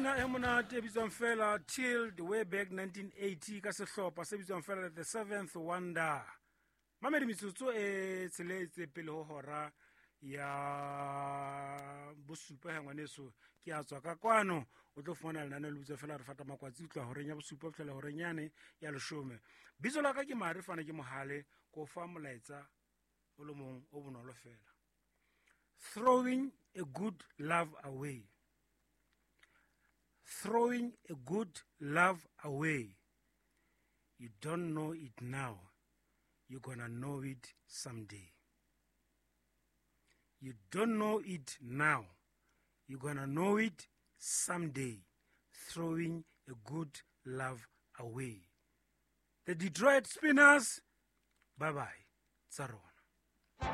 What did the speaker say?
Monate bitswang fela till the way back 1980 ka sehlopha se bitswang fela the seventh wonder. Mamedi metsotso e tsheletse pele ho hora ya bosupa ha ngwaneso ke a tswa ka kwano o tlo fumana lenane le bitswa fela re fata makwatsi utlwa horeng ya bosupa ho fihlela horeng yane ya leshome. Bitso la ka ke Mari fana ke mohale ko fa molaetsa o le mong o bonolo fela. Throwing a good love away. Throwing a good love away. You don't know it now. You're gonna know it someday. You don't know it now. You're gonna know it someday. Throwing a good love away. The Detroit Spinners. Bye-bye. Tsarona.